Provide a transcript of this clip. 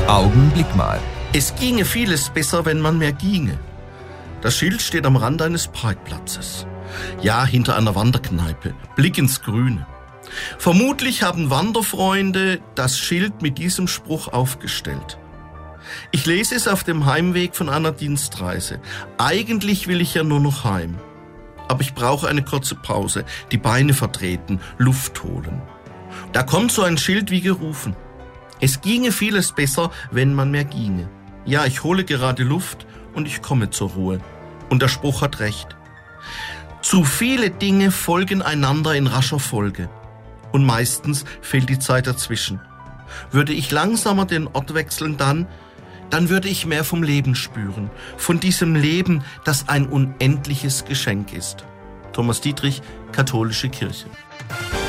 Augenblick mal. Es ginge vieles besser, wenn man mehr ginge. Das Schild steht am Rand eines Parkplatzes. Ja, hinter einer Wanderkneipe. Blick ins Grüne. Vermutlich haben Wanderfreunde das Schild mit diesem Spruch aufgestellt. Ich lese es auf dem Heimweg von einer Dienstreise. Eigentlich will ich ja nur noch heim. Aber ich brauche eine kurze Pause, die Beine vertreten, Luft holen. Da kommt so ein Schild wie gerufen. Es ginge vieles besser, wenn man mehr ginge. Ja, ich hole gerade Luft und ich komme zur Ruhe. Und der Spruch hat recht. Zu viele Dinge folgen einander in rascher Folge. Und meistens fehlt die Zeit dazwischen. Würde ich langsamer den Ort wechseln, dann würde ich mehr vom Leben spüren. Von diesem Leben, das ein unendliches Geschenk ist. Thomas Dietrich, Katholische Kirche.